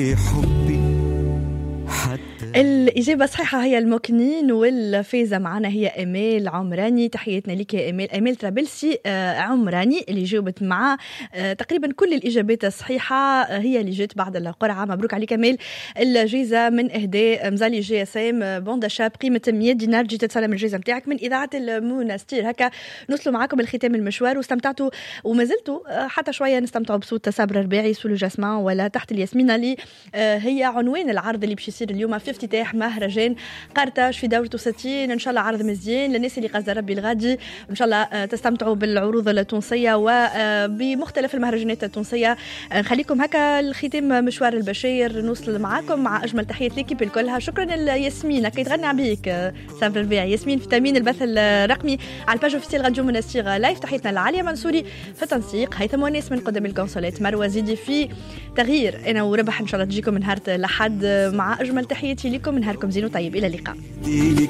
حبي الإجابة الصحيحة هي المكنين، والفائزة معنا هي إيميل عمراني. تحياتنا لك يا إيميل. إيميل ترابلسي عمراني اللي جاوبت معاه تقريبا كل الإجابات الصحيحة، هي اللي جات بعد القرعة. مبروك عليك إيميل. الجائزة من إهداء مزالي جي اس ام بوندا شاب قيمة 100 دينار. جيت تسلم الجائزة متاعك من إذاعة المنستير. هكا نوصلوا معاكم الختام المشوار، واستمتعتوا وما زلتوا حتى شوية نستمتعوا بصوت صابر الرباعي سولو جاسمان ولا تحت الياسمين، اللي هي عنوان العرض اللي باش يصير اليوم في افتتاح مهرجان قرطاج في دورته 60. ان شاء الله عرض مزيان للناس اللي قصد ربي الغادي. ان شاء الله تستمتعوا بالعروض التونسيه وبمختلف المهرجانات التونسيه. نخليكم هكا الختام مشوار البشير، نوصل معاكم مع اجمل تحيات ليكيب الكلها. شكرا لياسمين كي تغني عليك صابر الرباعي. ياسمين في تامين البث الرقمي على الباج اوفيسيال راديو منستير لايف. تحياتنا لعاليه منصوري في التنسيق، هيثم وناس من قدام الكونسولات، مروه زيدي في تغيير. انا وربح ان شاء الله تجيكم من نهار لحد مع اجمل تحياتي لكم. نهاركم زين وطيب، الى اللقاء.